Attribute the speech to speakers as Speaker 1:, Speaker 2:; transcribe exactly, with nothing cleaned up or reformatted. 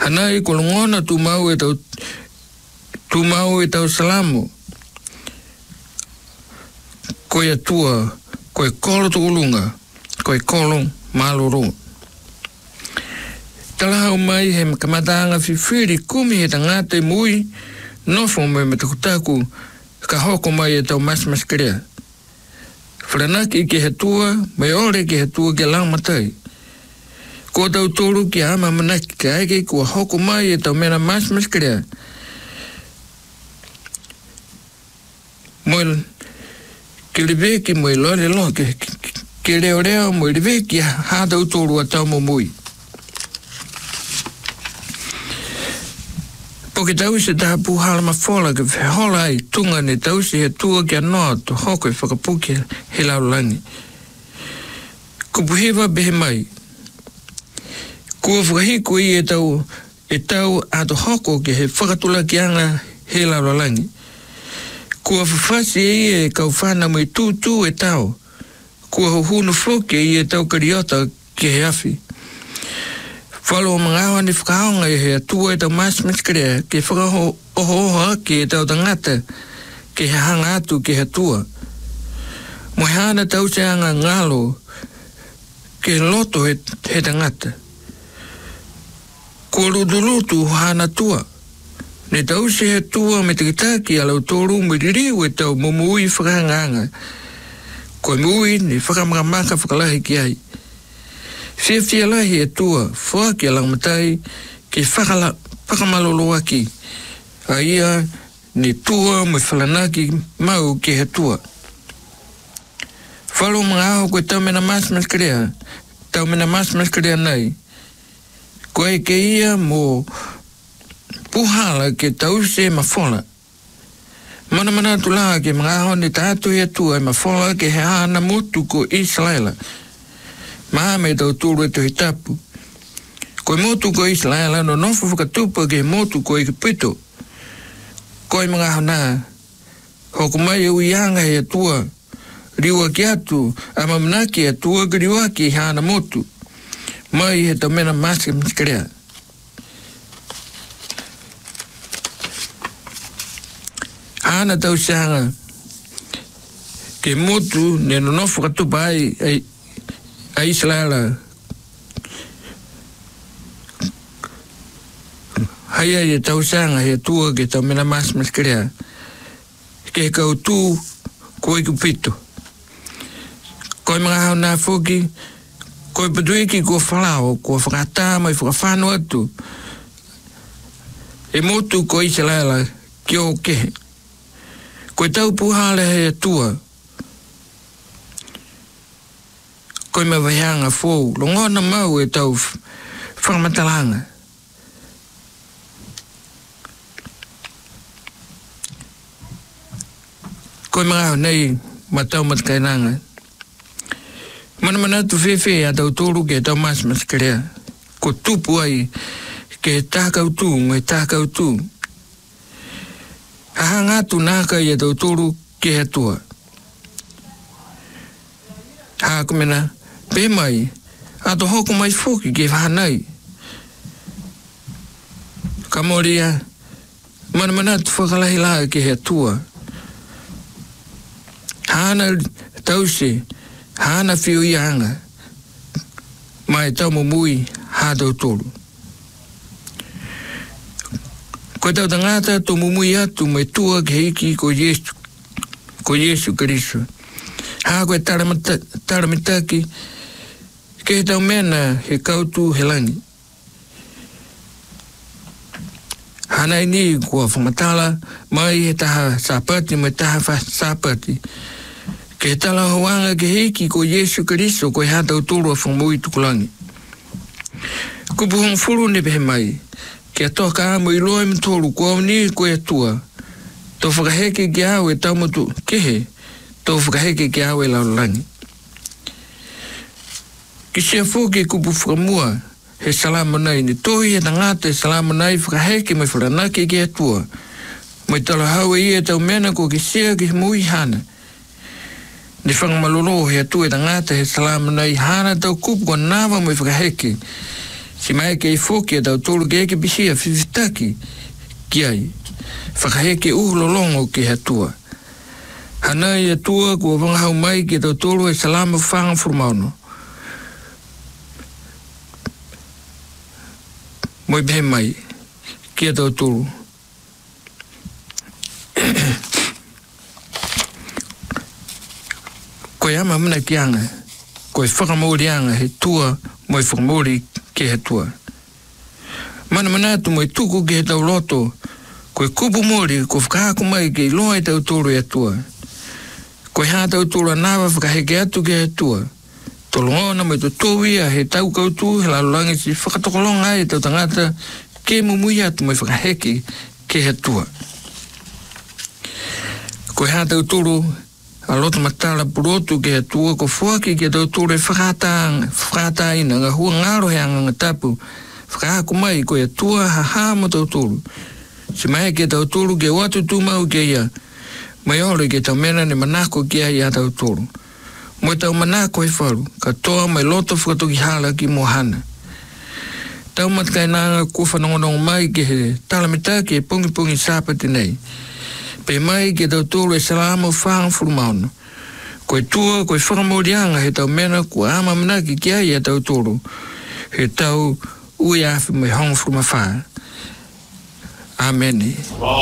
Speaker 1: Hanai ko longona tu mau e tau tu mau e tau salamo. Ko ia tua, ko e kolo tu ulunga, ko e kolo maluru. Talahau mai he kamatanga whiwhiri kumi he tangata mui, nofo mai me takutaku ka hoko mai e tau masmas karea. Whanaki ki he tua, mai ore ki he tua ke lang matai. Ko tau toru ki ama manaki ka aike kua hoko mai e tau mena masmas karea. Moil, ki liwe ki moi lore lo, ki reo reo moi liwe ki ha tau toru a tau mo mui. Po ke tau se taha puhala mawhola ke whehola ai tunga ne tau se he tua ki anoa to hoko e whakapuki he laulangi. Kupuhewa behe mai. Kua whakahiku i e tau e tau ato hoko ke he whakatula ki anga he laulangi. Kua whawhasi e e kau whana mai tūtū e tau. Kua huhunu whoke i e tau kariota ki he awhi. Whalo o mga awa ni whakaonga e he atua e tau masmas karea ke whakaho oho oho ki e tau tangata ke he hanga atu ke he atua. Mo he hana tau se anga ngalo ke loto he, he tangata. Kua rudulutu hana tua. Ne tau se he tua me te kitaki alau toru me ririu e tau mumui whakahanganga. Koe mui ni whakamaka whakalahi ki ai. Fia fia lahi e tua, whua ki alang matai, ki whakamalolo aki. A ia ni tua me whalanaki mau ki he tua. Whalo mga aho koe tau mena masmas karea, tau mena masmas karea nei. Koe ke ia mo puhala ke tau se mawhola. Mana mana tulaha ke mga aho ni tātu he tua e mawhola ke he hana mutu ko Israela. Maa me tau tūru e tohi tapu. Koe motu ko Israela no nofu whakatupa ke motu ko i kapito. Koe mga hana, hoku mai e uianga he atua, riwa ki atu, ama manaki e atua ka riwa ki hana motu. Mai he tau mena maska mskarea. Hana tau sanga, ke motu ne no nofu whakatupa ai, ai a Israela. Hai ai e tau sanga he tua ke tau mena masmas karea. Ke kau tū koe kupito. Koe mga hao nā whoki, koe patuiki kua whalao, kua whakatā mai whakawhanu atu. E motu ko Israela ki o kehe. Koe tau puhale he tua. Koe me waianga fōu, longona mau e tau whakamatalanga. Koe mga nei matau matkainanga. Mana mana tu whewhe a tau tōru ke tau masmas karea. Ko tupu ai ke tākau tū, ngai tākau tū. Aha ngātu nāka i a tau tōru ke atua. Ha kumena, pe mai, ato hoko mai whoki ke whanai. Ka moria, mana mana tu whakalahi laha ke he atua. Hana tause, hana whio i anga. Mai tau mumui, ha tau tolu. Ko tau tangata to mumui atu mai tua ke hiki ko Yesu, ko Yesu Karisto. Ha koe taramitaki, ke tau mena he kautu he langi. Hanai ni kua whamatala, mai he taha sapati, mai taha sapati. Ke tala hoanga ke hiki ko Yesu Karisto, koe hatau tolu a whamui tukulangi. Kupuhong furu ne pehe mai, ke atoka amo i loa me tolu, kua ni koe atua. Tau whakaheke ki au e tau motu kehe, tau whakaheke ki au e laulangi. Ki sea fōke kupu whakamua, he salama nei, ni tohi e tangata e salama nei whakaheke mai wharanake ki atua. Mai tala hau e ia tau mena ko ki sea ki mui hana. Ni whangamalolo he atua e tangata he salama nei hana tau kupu ko nawa mai whakaheke. Si mai ke i fōki e tau tōru ke eke pisia whiwhitaki ki ai. Whakaheke uhlolongo ke hatua. Hana i atua kua wangahau mai ke tau tōru e salama whanga furumauno. Moi behe mai ke tau tōru. Koe ama muna ki anga, koe whakamauri anga he tua moi whakamauri ke he tua. Mana manatu moi tuku ke he tau loto, koe kupu mori ko whakahaku mai ke i loa i tau tōru e tua. Koe hā tau tōru anawa whakaheke atu ke he tua. Tolongona mai to tōwi a he tau kautu he lalulangi si whakatokolonga e tau tangata ke mumui atu mai whakaheke ke he tua. Koe hā tau tōru a loto matala purotu ke atua ko fuaki ke tau tōre whakata whakata ina ngā hua ngāro he anga ngatapu whakahaku mai ko atua haha mo tau tōru si mai ke tau tōru ke watu tūmau ke ia mai ore ke tau mena ne manako ke ia tau tōru mo tau manako he wharu ka toa mai loto whakatoki hala ki mohana tau matkai nanga ko whanongonongo mai ke he talamita ke pungi pungi sāpati nei pe mai ke tau tōru e salama whanga furumauna. Koe tua, koe whakamorianga he tau mena kua ama manaki ki ai e tau tōru. He tau ui awhi mai honga furumawha. Amen.